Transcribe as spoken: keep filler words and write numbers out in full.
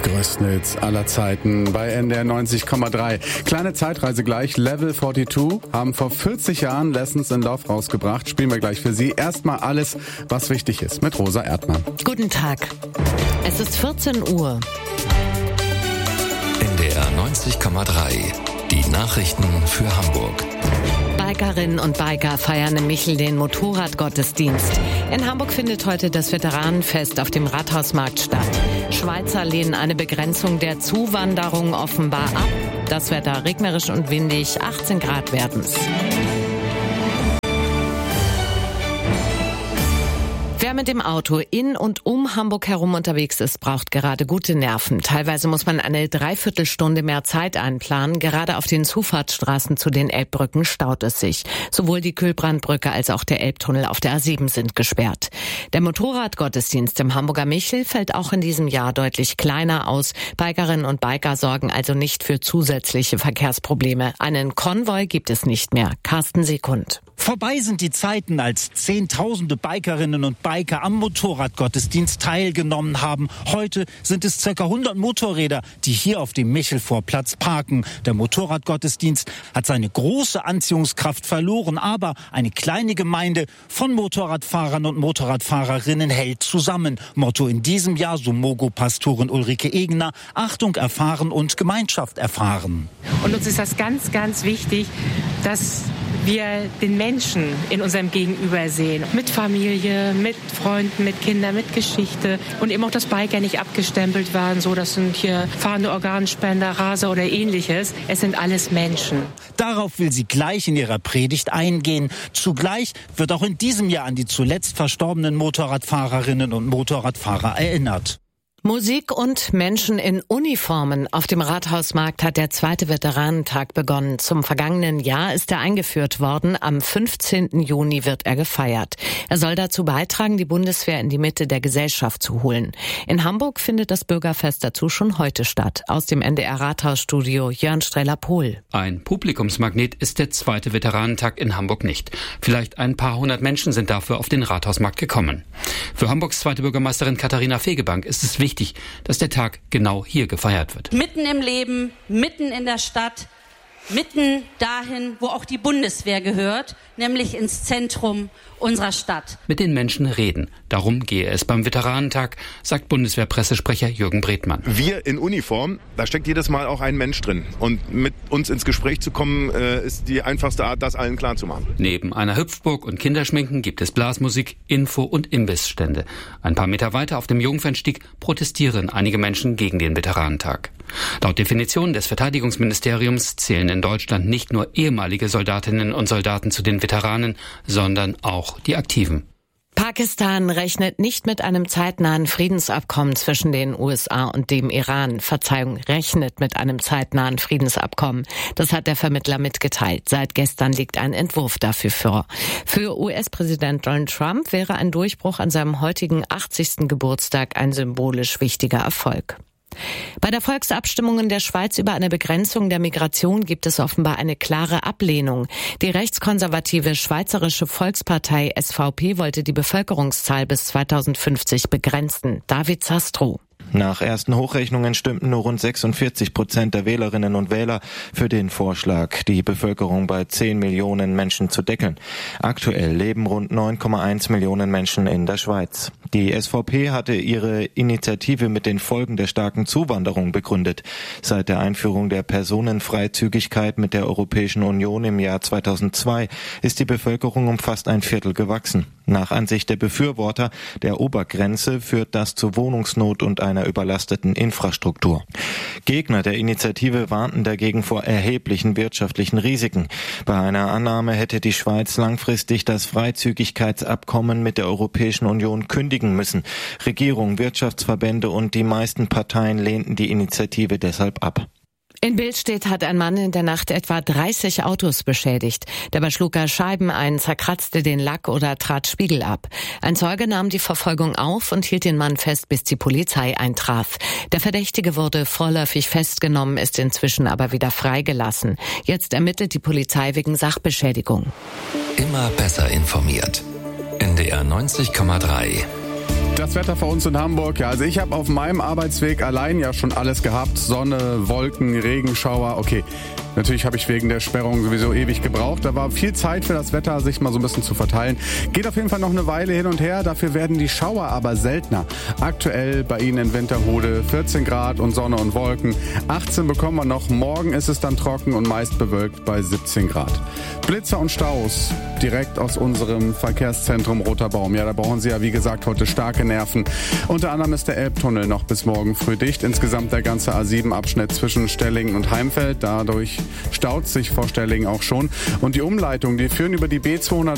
größten Hits aller Zeiten bei N D R neunzig Komma drei. Kleine Zeitreise gleich. Level zweiundvierzig haben vor vierzig Jahren Lessons in Love rausgebracht. Spielen wir gleich für Sie. Erstmal alles, was wichtig ist, mit Rosa Erdmann. Guten Tag. Es ist vierzehn Uhr. N D R neunzig Komma drei. Die Nachrichten für Hamburg. Bikerinnen und Biker feiern im Michel den Motorradgottesdienst. In Hamburg findet heute das Veteranenfest auf dem Rathausmarkt statt. Schweizer lehnen eine Begrenzung der Zuwanderung offenbar ab. Das Wetter regnerisch und windig, achtzehn Grad werden's. Wer mit dem Auto in und um Hamburg herum unterwegs ist, braucht gerade gute Nerven. Teilweise muss man eine Dreiviertelstunde mehr Zeit einplanen. Gerade auf den Zufahrtsstraßen zu den Elbbrücken staut es sich. Sowohl die Kühlbrandbrücke als auch der Elbtunnel auf der A sieben sind gesperrt. Der Motorradgottesdienst im Hamburger Michel fällt auch in diesem Jahr deutlich kleiner aus. Bikerinnen und Biker sorgen also nicht für zusätzliche Verkehrsprobleme. Einen Konvoi gibt es nicht mehr. Carsten Sekund. Vorbei sind die Zeiten, als Zehntausende Bikerinnen und Biker am Motorradgottesdienst teilgenommen haben. Heute sind es ca. hundert Motorräder, die hier auf dem Michelvorplatz parken. Der Motorradgottesdienst hat seine große Anziehungskraft verloren, aber eine kleine Gemeinde von Motorradfahrern und Motorradfahrerinnen hält zusammen. Motto in diesem Jahr, so Mogo-Pastorin Ulrike Egener: Achtung erfahren und Gemeinschaft erfahren. Und uns ist das ganz, ganz wichtig, dass wir den Menschen in unserem Gegenüber sehen. Mit Familie, mit Freunden, mit Kindern, mit Geschichte. Und eben auch, dass Biker nicht abgestempelt waren, so das sind hier fahrende Organspender, Raser oder ähnliches. Es sind alles Menschen. Darauf will sie gleich in ihrer Predigt eingehen. Zugleich wird auch in diesem Jahr an die zuletzt verstorbenen Motorradfahrerinnen und Motorradfahrer erinnert. Musik und Menschen in Uniformen. Auf dem Rathausmarkt hat der zweite Veteranentag begonnen. Zum vergangenen Jahr ist er eingeführt worden. Am fünfzehnten Juni wird er gefeiert. Er soll dazu beitragen, die Bundeswehr in die Mitte der Gesellschaft zu holen. In Hamburg findet das Bürgerfest dazu schon heute statt. Aus dem N D R Rathausstudio Jörn Streller-Pohl. Ein Publikumsmagnet ist der zweite Veteranentag in Hamburg nicht. Vielleicht ein paar hundert Menschen sind dafür auf den Rathausmarkt gekommen. Für Hamburgs zweite Bürgermeisterin Katharina Fegebank ist es wichtig, dass der Tag genau hier gefeiert wird. Mitten im Leben, mitten in der Stadt, mitten dahin, wo auch die Bundeswehr gehört, nämlich ins Zentrum unserer Stadt. Mit den Menschen reden. Darum gehe es beim Veteranentag, sagt Bundeswehrpressesprecher Jürgen Bredmann. Wir in Uniform, da steckt jedes Mal auch ein Mensch drin. Und mit uns ins Gespräch zu kommen, ist die einfachste Art, das allen klar zu machen. Neben einer Hüpfburg und Kinderschminken gibt es Blasmusik, Info- und Imbissstände. Ein paar Meter weiter auf dem Jungfernstieg protestieren einige Menschen gegen den Veteranentag. Laut Definition des Verteidigungsministeriums zählen in Deutschland nicht nur ehemalige Soldatinnen und Soldaten zu den Veteranen, sondern auch die Aktiven. Pakistan rechnet nicht mit einem zeitnahen Friedensabkommen zwischen den U S A und dem Iran. Verzeihung, rechnet mit einem zeitnahen Friedensabkommen. Das hat der Vermittler mitgeteilt. Seit gestern liegt ein Entwurf dafür vor. Für U S-Präsident Donald Trump wäre ein Durchbruch an seinem heutigen achtzigsten Geburtstag ein symbolisch wichtiger Erfolg. Bei der Volksabstimmung in der Schweiz über eine Begrenzung der Migration gibt es offenbar eine klare Ablehnung. Die rechtskonservative Schweizerische Volkspartei S V P wollte die Bevölkerungszahl bis zweitausendfünfzig begrenzen. David Sastro. Nach ersten Hochrechnungen stimmten nur rund sechsundvierzig Prozent der Wählerinnen und Wähler für den Vorschlag, die Bevölkerung bei zehn Millionen Menschen zu deckeln. Aktuell leben rund neun Komma eins Millionen Menschen in der Schweiz. Die S V P hatte ihre Initiative mit den Folgen der starken Zuwanderung begründet. Seit der Einführung der Personenfreizügigkeit mit der Europäischen Union im Jahr zweitausendzwei ist die Bevölkerung um fast ein Viertel gewachsen. Nach Ansicht der Befürworter der Obergrenze führt das zu Wohnungsnot und einer überlasteten Infrastruktur. Gegner der Initiative warnten dagegen vor erheblichen wirtschaftlichen Risiken. Bei einer Annahme hätte die Schweiz langfristig das Freizügigkeitsabkommen mit der Europäischen Union kündigen müssen. Regierung, Wirtschaftsverbände und die meisten Parteien lehnten die Initiative deshalb ab. In Billstedt hat ein Mann in der Nacht etwa dreißig Autos beschädigt. Dabei schlug er Scheiben ein, zerkratzte den Lack oder trat Spiegel ab. Ein Zeuge nahm die Verfolgung auf und hielt den Mann fest, bis die Polizei eintraf. Der Verdächtige wurde vorläufig festgenommen, ist inzwischen aber wieder freigelassen. Jetzt ermittelt die Polizei wegen Sachbeschädigung. Immer besser informiert. N D R neunzig Komma drei. Das Wetter für uns in Hamburg. Ja, also ich habe auf meinem Arbeitsweg allein ja schon alles gehabt. Sonne, Wolken, Regenschauer. Okay, natürlich habe ich wegen der Sperrung sowieso ewig gebraucht. Da war viel Zeit für das Wetter, sich mal so ein bisschen zu verteilen. Geht auf jeden Fall noch eine Weile hin und her. Dafür werden die Schauer aber seltener. Aktuell bei Ihnen in Winterhude vierzehn Grad und Sonne und Wolken. achtzehn bekommen wir noch. Morgen ist es dann trocken und meist bewölkt bei siebzehn Grad. Blitzer und Staus direkt aus unserem Verkehrszentrum Roter Baum. Ja, da brauchen Sie ja wie gesagt heute starke Nerven. Unter anderem ist der Elbtunnel noch bis morgen früh dicht. Insgesamt der ganze A sieben Abschnitt zwischen Stellingen und Heimfeld. Dadurch staut sich vor Stellingen auch schon. Und die Umleitungen, die führen über die B zweihundert